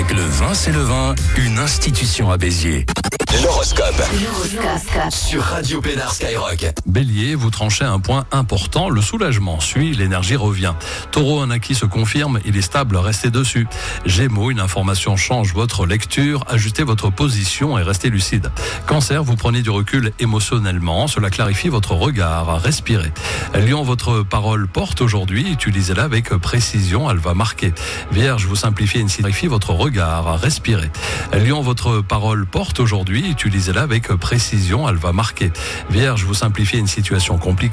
Avec le vin, c'est le vin, une institution à Béziers. L'horoscope. Sur Radio Pénard Skyrock. Bélier, vous tranchez un point important, le soulagement suit, l'énergie revient. Taureau, un acquis se confirme, il est stable, restez dessus. Gémeaux, une information change votre lecture, ajustez votre position et restez lucide. Cancer, vous prenez du recul émotionnellement, cela clarifie votre regard, respirez. Lion, votre parole porte aujourd'hui, utilisez-la avec précision, elle va marquer. Vierge, vous simplifiez et simplifiez votre regard, respirez. Lion, votre parole porte aujourd'hui, utilisez-la avec précision, elle va marquer. Vierge, vous simplifiez une situation compliquée.